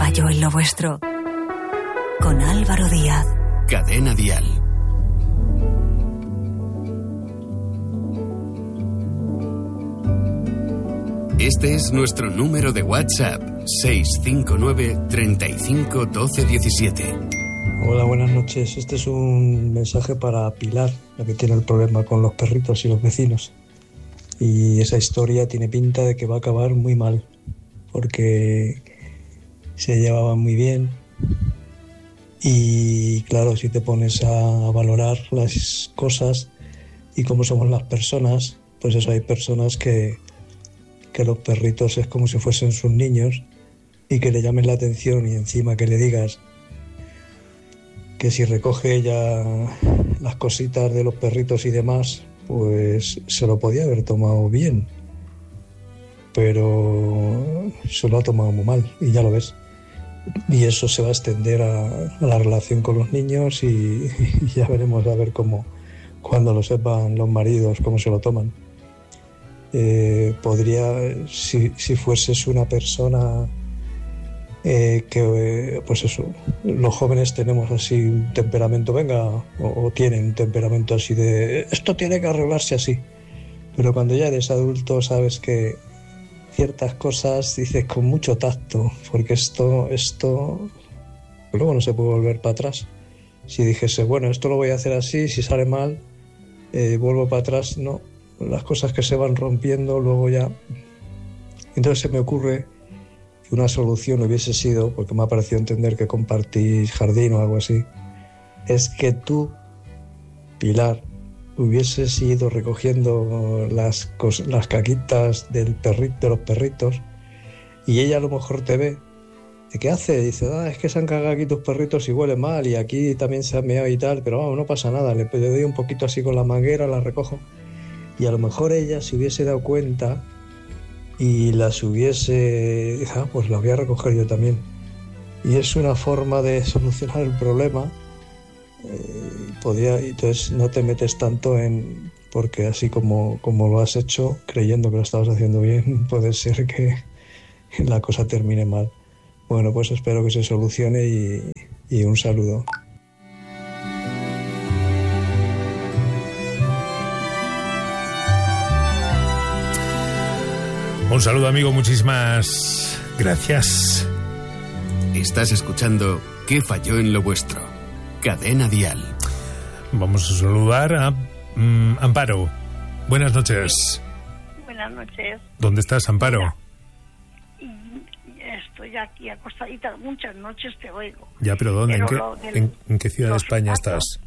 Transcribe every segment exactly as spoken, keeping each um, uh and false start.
falló en lo vuestro? Con Álvaro Díaz. Cadena Dial. Este es nuestro número de WhatsApp, seis cinco nueve, treinta y cinco, doce diecisiete. Hola, buenas noches. Este es un mensaje para Pilar, la que tiene el problema con los perritos y los vecinos. Y esa historia tiene pinta de que va a acabar muy mal, porque se llevaban muy bien. Y claro, si te pones a valorar las cosas y cómo somos las personas, pues eso, hay personas que, que los perritos es como si fuesen sus niños y que le llamen la atención y encima que le digas que si recoge ella las cositas de los perritos y demás, pues se lo podía haber tomado bien, pero se lo ha tomado muy mal y ya lo ves. Y eso se va a extender a, a la relación con los niños y, y ya veremos a ver cómo, cuando lo sepan los maridos, cómo se lo toman. Eh, podría, si, si fueses una persona eh, que, eh, pues eso, los jóvenes tenemos así un temperamento, venga, o, o tienen un temperamento así de, esto tiene que arreglarse así. Pero cuando ya eres adulto sabes que ciertas cosas dices con mucho tacto, porque esto, esto luego no se puede volver para atrás. Si dijese, bueno, esto lo voy a hacer así, si sale mal, eh, vuelvo para atrás, no. Las cosas que se van rompiendo, luego ya. Entonces se me ocurre que una solución hubiese sido, porque me ha parecido entender que compartís jardín o algo así, es que tú, Pilar, hubieses ido recogiendo las, cos- las caquitas del perrito, de los perritos, y ella a lo mejor te ve. ¿De qué hace? Dice, ah, es que se han cagado aquí tus perritos y huele mal, y aquí también se han meado y tal, pero vamos, no pasa nada, le, le doy un poquito así con la manguera, la recojo. Y a lo mejor ella se hubiese dado cuenta y las hubiese... Ah, pues las voy a recoger yo también. Y es una forma de solucionar el problema. Eh, podría, entonces no te metes tanto en... Porque así como, como lo has hecho, creyendo que lo estabas haciendo bien, puede ser que la cosa termine mal. Bueno, pues espero que se solucione y, y un saludo. Un saludo, amigo, muchísimas gracias. Estás escuchando ¿Qué falló en lo vuestro? Cadena Dial. Vamos a saludar a mm, Amparo. Buenas noches. Buenas noches. ¿Dónde estás, Amparo? Mira, estoy aquí acostadita, muchas noches te oigo. Ya, pero ¿dónde? Pero ¿En, qué, lo del- en, en qué ciudad de España datos, estás?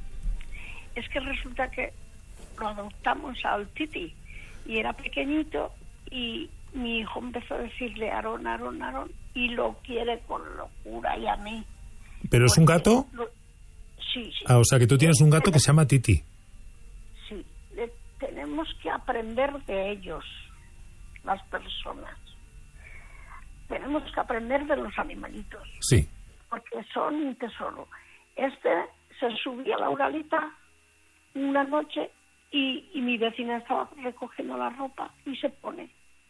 Es que resulta que lo adoptamos al Titi y era pequeñito y mi hijo empezó a decirle Aarón, Aarón, Aarón y lo quiere con locura y a mí. ¿Pero es un Porque gato? lo- sí, sí. Ah, o sea que tú tienes un gato que se llama Titi. Sí, le- tenemos que aprender de ellos, las personas. Tenemos que aprender de los animalitos. Sí. Porque son un tesoro. Este se subía a la Uralita una noche y, y mi vecina estaba recogiendo la ropa y se pone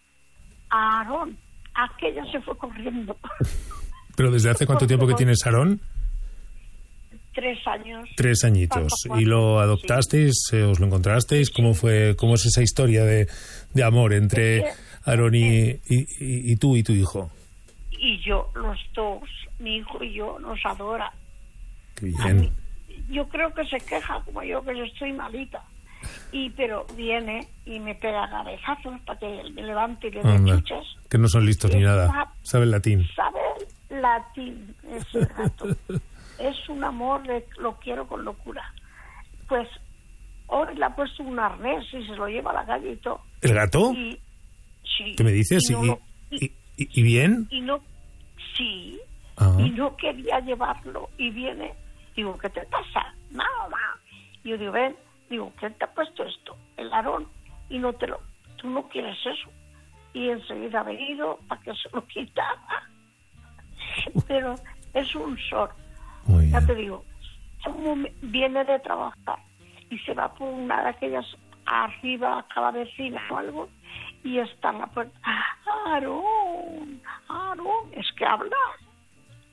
Aarón. Aquella se fue corriendo. ¿Pero desde hace cuánto tiempo que tienes Aarón? Tres años. Tres añitos. Cuatro, ¿Y lo cuatro, adoptasteis? sí. Eh, ¿Os lo encontrasteis? ¿Cómo fue? ¿Cómo es esa historia de, de amor entre Es que- Aarón y, y, y, y tú y tu hijo? Y yo, los dos, mi hijo y yo, nos adora. Qué A bien. mí, yo creo que se queja como yo, que yo estoy malita. Y pero viene y me pega cabezazos para que me levante y le dé Anda, chuches. que no son listos ni Es nada. una- Saben latín. Sabe latín ese gato. Es un amor, de, lo quiero con locura. Pues hoy le ha puesto un arnés y se lo lleva a la calle y todo. ¿El gato? Y, sí, ¿Qué me dices? Y, no ¿Y, lo- y, y- y bien? y no, sí, Ah. y no quería llevarlo y viene, digo, ¿qué te pasa? Nada. Y yo digo, ven, digo, ¿quién te ha puesto esto? El Aarón, y no te lo, tú no quieres eso. Y enseguida ha venido para que se lo quitara. Pero es un sol. Muy Ya bien. te digo, como me- viene de trabajar y se va por una de aquellas arriba a la vecina o algo y está en la puerta. Aarón, Aarón, es que habla.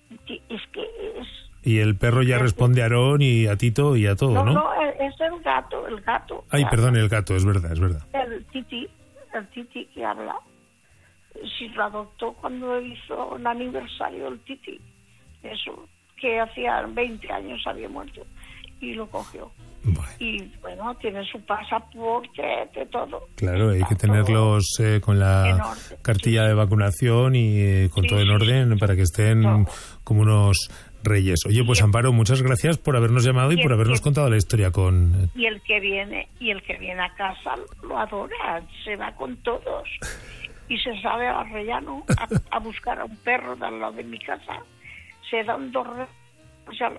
Es que es... Y el perro ya responde a Aarón y a Tito y a todo, ¿no? No, no, es el gato, el gato. Ay, perdón, el gato, es verdad, es verdad. El Titi, el Titi que habla. Si lo adoptó cuando hizo un aniversario el Titi. Eso, que hacía veinte años había muerto. Y lo cogió. Bueno. Y bueno, tiene su pasaporte, de todo. Claro, hay que tenerlos eh, con la cartilla de vacunación y eh, con sí, todo en orden para que estén no. como unos reyes. Oye, pues Amparo, muchas gracias por habernos llamado y, y por habernos que, contado la historia con... Y el que viene, y el que viene a casa lo adora, se va con todos. Y se sale al rellano a, a buscar a un perro de al lado de mi casa. Se dan dos re... O sea,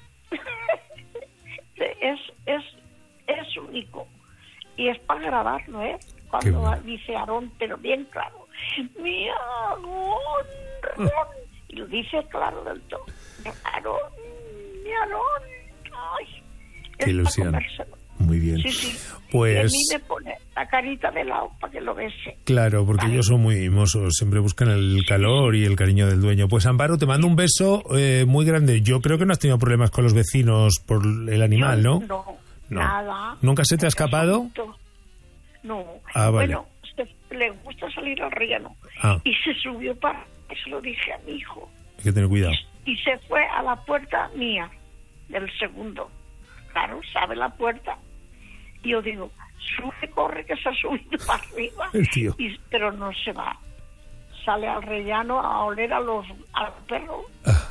es, es, es único. Y es para grabarlo, ¿eh? Cuando dice Aarón, pero bien claro. Mi Aarón, Ron. Y lo dice claro del todo. Aarón, mi Aarón. Ay, qué ilusión. Muy bien. Sí, sí. Pues... Y a mí me pone la carita de lado para que lo bese. Claro, porque vale. ellos son muy mimosos, siempre buscan el calor y el cariño del dueño. Pues Amparo, te mando un beso eh, muy grande. Yo creo que no has tenido problemas con los vecinos por el animal, ¿no? No, no. nada. ¿Nunca se te ha escapado? No. Ah, vale. Bueno, se, le gusta salir al rellano. Ah. Y se subió para... Se lo dije a mi hijo. Hay que tener cuidado. Y, y se fue a la puerta mía, del segundo. Claro, sabe la puerta. Y yo digo, sube, corre, que se ha subido para arriba. El tío. Y, pero no se va. Sale al rellano a oler a los al perro. Ah,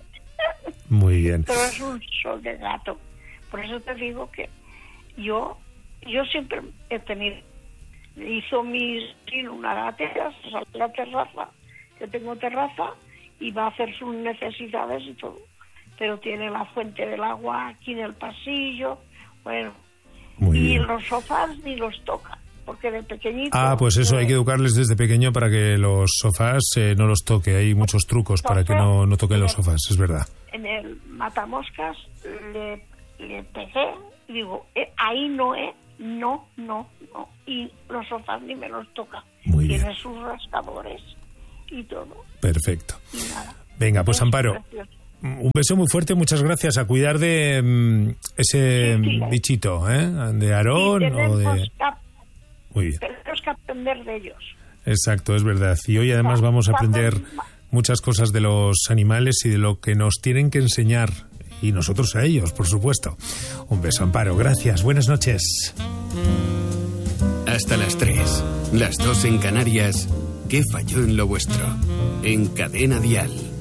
muy bien. Pero es un sol de gato. Por eso te digo que yo yo siempre he tenido... Hizo mis una gatera, sale a la terraza. Yo tengo terraza y va a hacer sus necesidades y todo. Pero tiene la fuente del agua aquí en el pasillo. Bueno... Muy y bien. Los sofás ni los toca, porque de pequeñito... Ah, pues eso, eh, hay que educarles desde pequeño para que los sofás eh, no los toque. Hay muchos trucos para que no, no toquen los sofás, es verdad. En el matamoscas le, le pegué y digo, eh, ahí no es, no, no, no. Y los sofás ni me los toca. Muy Tiene bien. sus rascadores y todo. Perfecto. Y nada. Venga, pues Es Amparo, precioso. Un beso muy fuerte, muchas gracias. A cuidar de um, ese sí, sí. bichito, ¿eh? De Aarón o de... Que, muy bien. tenemos que aprender de ellos. Exacto, es verdad. Y hoy además vamos a aprender muchas cosas de los animales y de lo que nos tienen que enseñar. Y nosotros a ellos, por supuesto. Un beso, Amparo. Gracias. Buenas noches. Hasta las tres. Las dos en Canarias. ¿Qué falló en lo vuestro? En Cadena Dial.